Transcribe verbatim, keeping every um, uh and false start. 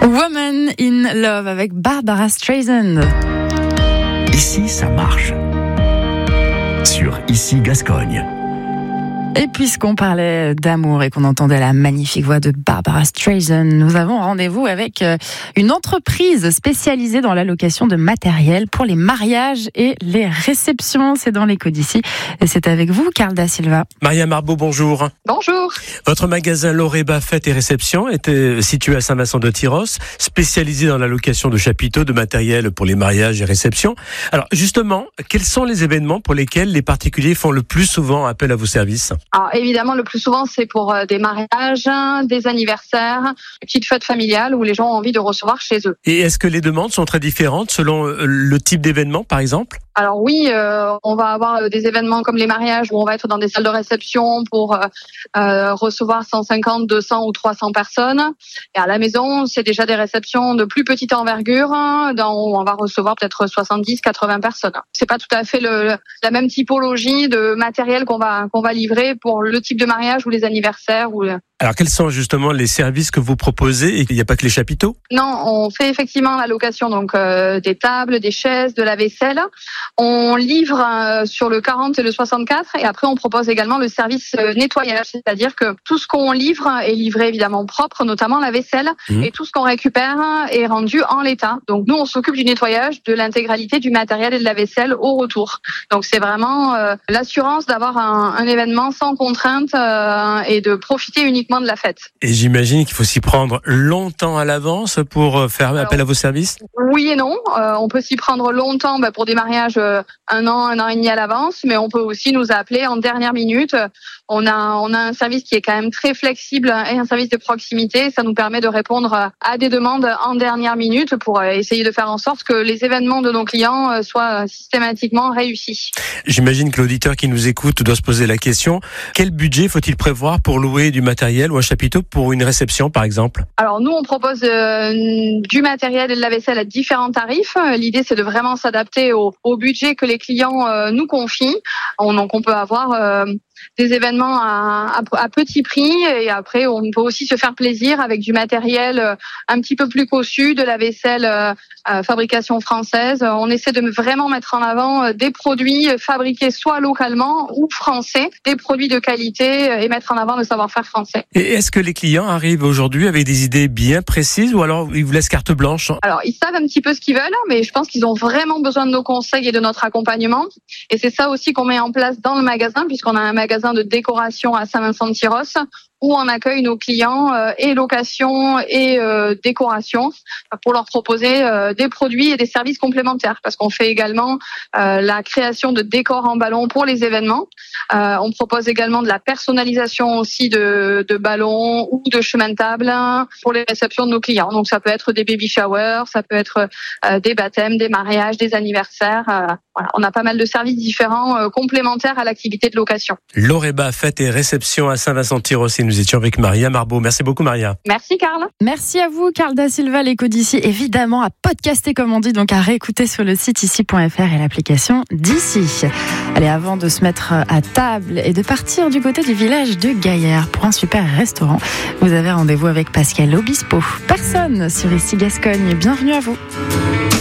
Woman in Love avec Barbara Streisand. Ici, ça marche. Sur Ici Gascogne. Et puisqu'on parlait d'amour et qu'on entendait la magnifique voix de Barbara Streisand, nous avons rendez-vous avec une entreprise spécialisée dans la location de matériel pour les mariages et les réceptions. C'est dans l'Éco d'ici. Et c'est avec vous, Carl Da Silva. Maria Marbeau, bonjour. Bonjour. Votre magasin Loreba Fête et Réception était situé à Saint-Vincent-de-Tyrosse, spécialisé dans la location de chapiteaux, de matériel pour les mariages et réceptions. Alors justement, quels sont les événements pour lesquels les particuliers font le plus souvent appel à vos services ? Alors évidemment, le plus souvent, c'est pour des mariages, des anniversaires, des petites fêtes familiales où les gens ont envie de recevoir chez eux. Et est-ce que les demandes sont très différentes selon le type d'événement, par exemple ? Alors oui, euh, on va avoir des événements comme les mariages où on va être dans des salles de réception pour euh, recevoir cent cinquante, deux cents ou trois cents personnes. Et à la maison, c'est déjà des réceptions de plus petite envergure, dans, où on va recevoir peut-être soixante-dix, quatre-vingts personnes. C'est pas tout à fait le, la même typologie de matériel qu'on va qu'on va livrer pour le type de mariage ou les anniversaires. Ou... Alors quels sont justement les services que vous proposez et il n'y a pas que les chapiteaux ? Non, on fait effectivement la location donc euh, des tables, des chaises, de la vaisselle. On livre euh, sur le quarante et le soixante-quatre et après on propose également le service euh, nettoyage, c'est-à-dire que tout ce qu'on livre est livré évidemment propre, notamment la vaisselle, mmh. et tout ce qu'on récupère est rendu en l'état. Donc nous on s'occupe du nettoyage de l'intégralité du matériel et de la vaisselle au retour. Donc c'est vraiment euh, l'assurance d'avoir un, un événement sans contrainte euh, et de profiter uniquement de la fête. Et j'imagine qu'il faut s'y prendre longtemps à l'avance pour faire Alors, appel à vos services ? Oui et non. Euh, on peut s'y prendre longtemps bah, pour des mariages euh, un an, un an et demi à l'avance, mais on peut aussi nous appeler en dernière minute. On a, on a un service qui est quand même très flexible et un service de proximité. Ça nous permet de répondre à des demandes en dernière minute pour essayer de faire en sorte que les événements de nos clients soient systématiquement réussis. J'imagine que l'auditeur qui nous écoute doit se poser la question, quel budget faut-il prévoir pour louer du matériel ou un chapiteau pour une réception par exemple ? Alors nous on propose euh, du matériel et de la vaisselle à différents tarifs. L'idée c'est de vraiment s'adapter au, au budget que les clients euh, nous confient. On, donc on peut avoir euh, des événements à, à, à petit prix et après on peut aussi se faire plaisir avec du matériel euh, un petit peu plus cossu, de la vaisselle euh, euh, fabrication française. On essaie de vraiment mettre en avant euh, des produits fabriqués soit localement ou français, des produits de qualité euh, et mettre en avant le savoir-faire français. Et est-ce que les clients arrivent aujourd'hui avec des idées bien précises ou alors ils vous laissent carte blanche ? Alors ils savent un petit peu ce qu'ils veulent, mais je pense qu'ils ont vraiment besoin de nos conseils et de notre accompagnement. Et c'est ça aussi qu'on met en place dans le magasin, puisqu'on a un magasin de décoration à Saint-Vincent-de-Tyrosse où on accueille nos clients euh, et location et euh, décoration pour leur proposer euh, des produits et des services complémentaires parce qu'on fait également euh, la création de décors en ballon pour les événements. Euh, on propose également de la personnalisation aussi de, de ballons ou de chemin de table pour les réceptions de nos clients. Donc ça peut être des baby showers, ça peut être euh, des baptêmes, des mariages, des anniversaires. Euh, voilà, on a pas mal de services différents euh, complémentaires à l'activité de location. Loreba Fête et Réception à Saint-Vincent-de-Tyrosse. Nous étions avec Maria Marbeau. Merci beaucoup Maria. Merci Carl. Merci à vous Carl Da Silva, l'Éco d'ici, évidemment à podcaster comme on dit, donc à réécouter sur le site ici point f r et l'application d'ici. Allez, avant de se mettre à table et de partir du côté du village de Gaillard pour un super restaurant, vous avez rendez-vous avec Pascal Obispo. Personne sur Ici Gascogne. Bienvenue à vous.